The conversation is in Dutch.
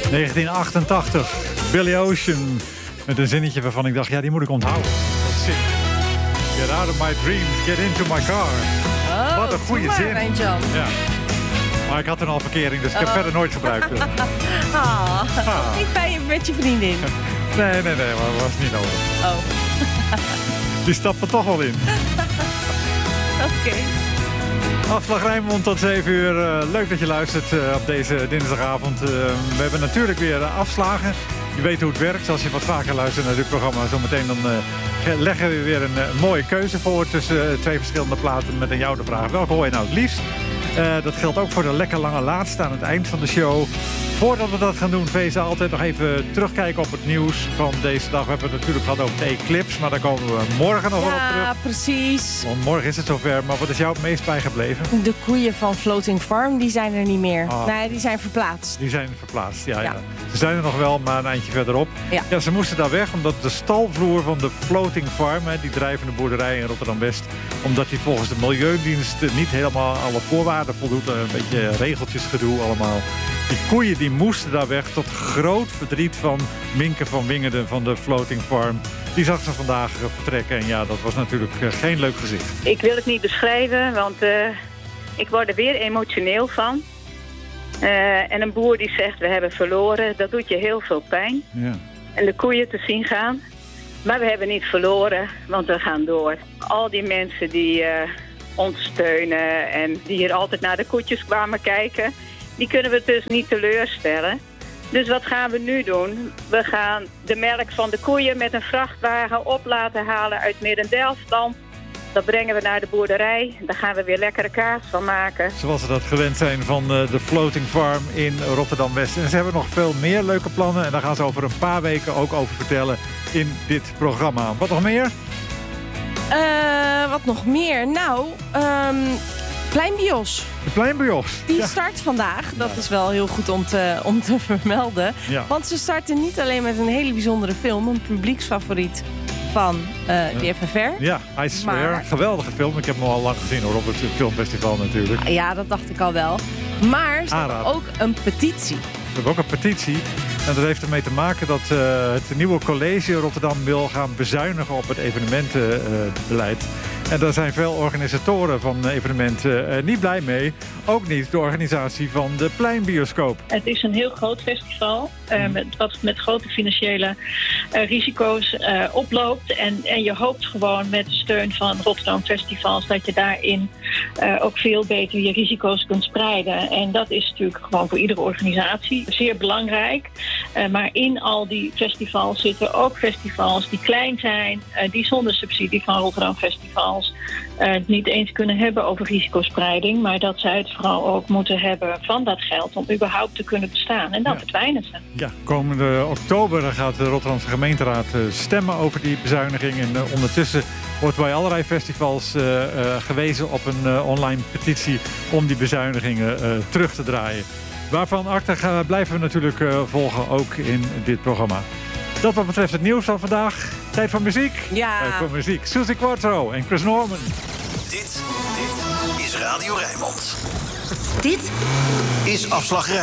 1988, Billy Ocean. Met een zinnetje waarvan ik dacht, ja, die moet ik onthouden. Dat zit. Get out of my dreams, get into my car. Oh, wat een goede zin. Wijntjan. Ja. Maar ik had een al verkering, dus ik heb verder nooit gebruikt. Ik ben je met je vriendin. Nee, maar dat was niet nodig. Oh. Die stapt er toch wel in. Oké. Afslag Rijnmond tot 7 uur. Leuk dat je luistert op deze dinsdagavond. We hebben natuurlijk weer afslagen. Je weet hoe het werkt. Als je wat vaker luistert naar dit programma, zometeen dan leggen we weer een mooie keuze voor tussen twee verschillende platen met aan jou de vraag: welke hoor je nou het liefst? Dat geldt ook voor de lekker lange laatste aan het eind van de show. Voordat we dat gaan doen, Veza, altijd nog even terugkijken op het nieuws van deze dag. We hebben het natuurlijk gehad over de eclipse, maar daar komen we morgen nog wel op terug. Ja, precies. Want morgen is het zover, maar wat is jou het meest bijgebleven? De koeien van Floating Farm, die zijn er niet meer. Nee, die zijn verplaatst. Die zijn verplaatst, ja. Ze zijn er nog wel, maar een eindje verderop. Ja, ze moesten daar weg, omdat de stalvloer van de Floating Farm, die drijvende boerderij in Rotterdam-West, omdat die volgens de Milieudienst niet helemaal alle voorwaarden voldoet. Een beetje regeltjesgedoe allemaal. Die koeien die moesten daar weg, tot groot verdriet van Minke van Wingerden van de Floating Farm. Die zag ze vandaag vertrekken en ja, dat was natuurlijk geen leuk gezicht. Ik wil het niet beschrijven, want ik word er weer emotioneel van. En een boer die zegt, we hebben verloren, dat doet je heel veel pijn. Ja. En de koeien te zien gaan. Maar we hebben niet verloren, want we gaan door. Al die mensen die ons steunen en die hier altijd naar de koetjes kwamen kijken, die kunnen we dus niet teleurstellen. Dus wat gaan we nu doen? We gaan de melk van de koeien met een vrachtwagen op laten halen uit Midden-Delfland. Dat brengen we naar de boerderij. Daar gaan we weer lekkere kaas van maken. Zoals ze dat gewend zijn van de Floating Farm in Rotterdam-West. En ze hebben nog veel meer leuke plannen. En daar gaan ze over een paar weken ook over vertellen in dit programma. Wat nog meer? Wat nog meer? Nou, Pleinbios. De Pleinbios. Die start vandaag. Dat is wel heel goed om te vermelden. Ja. Want ze starten niet alleen met een hele bijzondere film. Een publieksfavoriet van de FFR. Ja, I Swear. Maar Geweldige film. Ik heb hem al lang gezien hoor, op het filmfestival natuurlijk. Ja, dat dacht ik al wel. Maar ze hebben ook een petitie. We hebben ook een petitie. En dat heeft ermee te maken dat het nieuwe college Rotterdam wil gaan bezuinigen op het evenementenbeleid. En daar zijn veel organisatoren van evenementen niet blij mee. Ook niet de organisatie van de Pleinbioscoop. Het is een heel groot festival wat met grote financiële risico's oploopt. En je hoopt gewoon met de steun van Rotterdam Festivals dat je daarin ook veel beter je risico's kunt spreiden. En dat is natuurlijk gewoon voor iedere organisatie zeer belangrijk. Maar in al die festivals zitten ook festivals die klein zijn, die zonder subsidie van Rotterdam Festivals het niet eens kunnen hebben over risicospreiding, maar dat zij het vooral ook moeten hebben van dat geld om überhaupt te kunnen bestaan. En dan verdwijnen ze. Ja, komende oktober gaat de Rotterdamse gemeenteraad stemmen over die bezuiniging. En ondertussen wordt bij allerlei festivals gewezen op een online petitie om die bezuinigingen terug te draaien. Waarvan akte blijven we natuurlijk volgen, ook in dit programma. Dat wat betreft het nieuws van vandaag. Tijd voor muziek? Ja. Tijd voor muziek. Suzy Quattro en Chris Norman. Dit is Radio Rijnmond. Dit is Afslag Rijnmond.